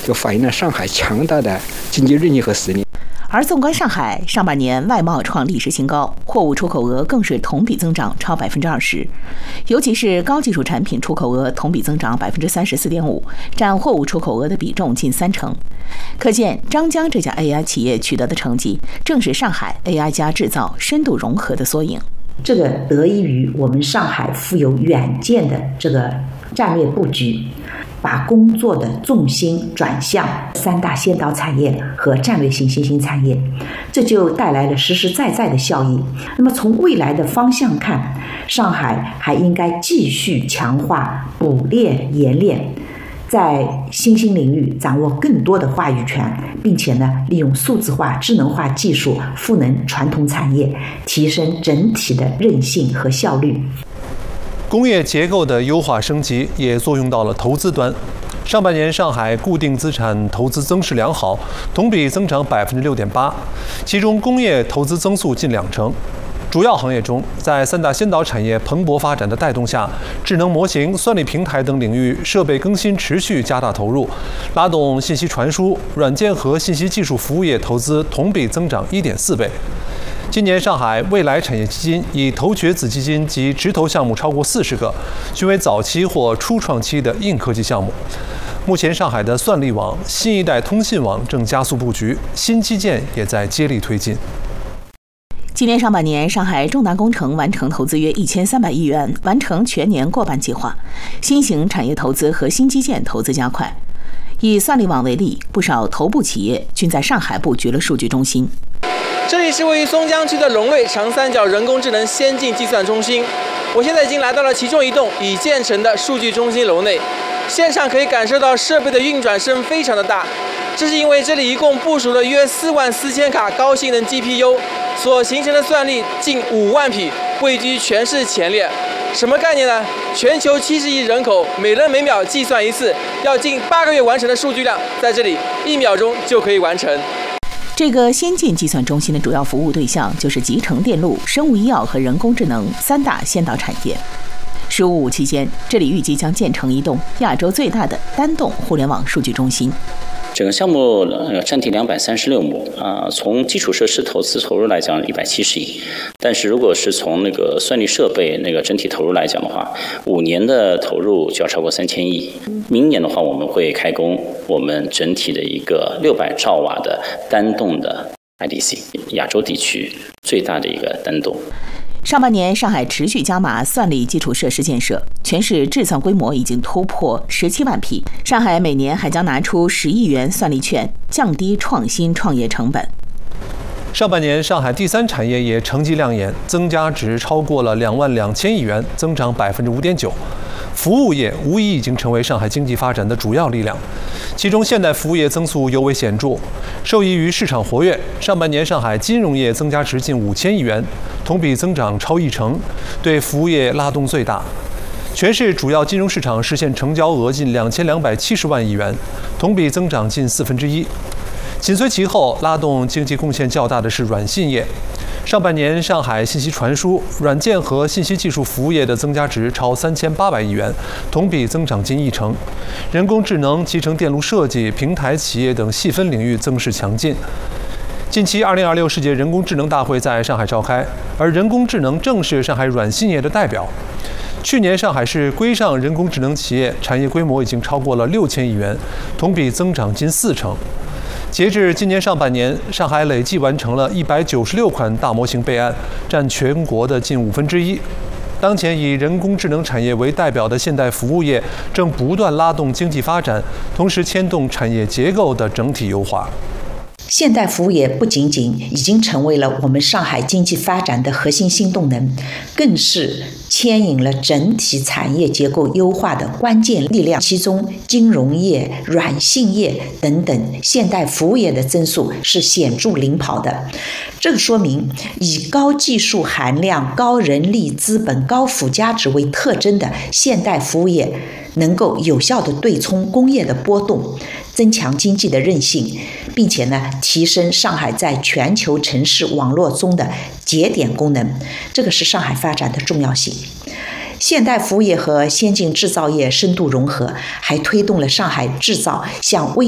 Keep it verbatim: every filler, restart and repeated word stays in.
就反映了上海强大的经济韧性和实力。 而纵观上海，上半年外贸创历史新高，货物出口额更是同比增长超百分之二十，尤其是高技术产品出口额同比增长百分之三十四点五，占货物出口额的比重近三成。可见，张江这家 A I 企业取得的成绩，正是上海 A I 加制造深度融合的缩影。 这个得益于我们上海富有远见的这个战略布局，把工作的重心转向三大先导产业和战略性新兴产业，这就带来了实实在在的效益。那么从未来的方向看，上海还应该继续强化捕猎冶炼，在新兴领域掌握更多的话语权，并且呢，利用数字化、智能化技术赋能传统产业，提升整体的韧性和效率。 工业结构的优化升级也作用到了投资端。上半年上海固定资产投资增势良好，同比增长百分之六点八，其中工业投资增速近两成。主要行业中，在三大先导产业蓬勃发展的带动下，智能模型、算力平台等领域设备更新持续加大投入，拉动信息传输、软件和信息技术服务业投资同比增长一点四倍。今年上海未来产业基金已投决子基金及直投项目超过四十个，均为早期或初创期的硬科技项目。目前，上海的算力网、新一代通信网正加速布局，新基建也在接力推进。 今年上半年，上海重大工程完成投资约一千三百亿元，完成全年过半计划。新型产业投资和新基建投资加快。以算力网为例，不少头部企业均在上海布局了数据中心。 这里是位于松江区的荣瑞长三角人工智能先进计算中心。我现在已经来到了其中一栋已建成的数据中心楼内，现场可以感受到设备的运转声非常的大，这是因为这里一共部署了约四万四千卡高性能 G P U， 所形成的算力近五万匹，位居全市前列。什么概念呢？全球七十亿人口，每人每秒计算一次，要近八个月完成的数据量，在这里一秒钟就可以完成。 这个先进计算中心的主要服务对象就是集成电路、生物医药和人工智能三大先导产业。十五五期间，这里预计将建成一栋亚洲最大的单栋互联网数据中心。 整个项目呃占地两百三十六亩啊、呃，从基础设施投资投入来讲一百七十亿，但是如果是从那个算力设备那个整体投入来讲的话，五年的投入就要超过三千亿。明年的话，我们会开工我们整体的一个六百兆瓦的单栋的 I D C， 亚洲地区最大的一个单栋。 上半年，上海持续加码算力基础设施建设，全市制算规模已经突破十七万匹。上海每年还将拿出十亿元算力券，降低创新创业成本。 上半年，上海第三产业也成绩亮眼，增加值超过了两万两千亿元，增长百分之五点九。服务业无疑已经成为上海经济发展的主要力量，其中现代服务业增速尤为显著。受益于市场活跃，上半年上海金融业增加值近五千亿元，同比增长超一成，对服务业拉动最大。全市主要金融市场实现成交额近两千两百七十万亿元，同比增长近四分之一。紧随其后，拉动经济贡献较大的是软信业。上半年，上海信息传输、软件和信息技术服务业的增加值超三千八百亿元，同比增长近一成。人工智能、集成电路设计、平台企业等细分领域增势强劲。近期，二零二六世界人工智能大会在上海召开，而人工智能正是上海软信业的代表。去年，上海市规上人工智能企业产业规模已经超过了六千亿元，同比增长近四成。截至今年上半年，上海累计完成了一百九十六款大模型备案，占全国的近五分之一。当前以人工智能产业为代表的现代服务业正不断拉动经济发展，同时牵动产业结构的整体优化。 现代服务业不仅仅已经成为了我们上海经济发展的核心新动能，更是牵引了整体产业结构优化的关键力量。其中，金融业、软信业等等现代服务业的增速是显著领跑的。这个说明，以高技术含量、高人力资本、高附加值为特征的现代服务业，能够有效地对冲工业的波动，增强经济的韧性，并且呢，提升上海在全球城市网络中的节点功能，这个是上海发展的重要性。现代服务业和先进制造业深度融合，还推动了上海制造向微